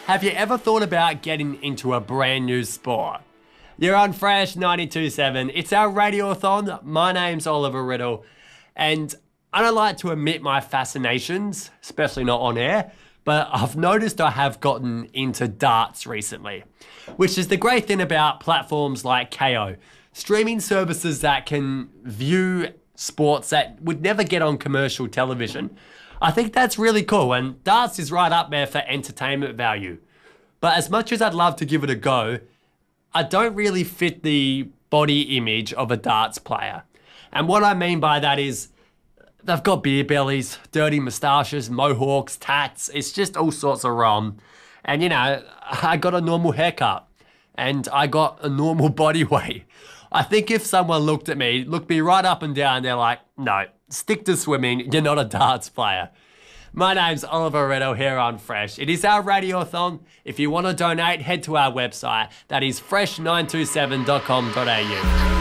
Have you ever thought about getting into a brand new sport? You're on Fresh 92.7. It's our radiothon. My name's Oliver Riddle, and I don't like to admit my fascinations, especially not on air, but I've noticed I have gotten into darts recently, which is the great thing about platforms like KO, streaming services that can view sports that would never get on commercial television. I think that's really cool, and darts is right up there for entertainment value. But as much as I'd love to give it a go, I don't really fit the body image of a darts player. And what I mean by that is they've got beer bellies, dirty moustaches, mohawks, tats. It's just all sorts of rum. And you know, I got a normal haircut and I got a normal body weight. I think if someone looked me right up and down, they're like, no, stick to swimming. You're not a darts player. My name's Oliver Riddle here on Fresh. It is our radiothon. If you want to donate, head to our website. That is fresh927.com.au.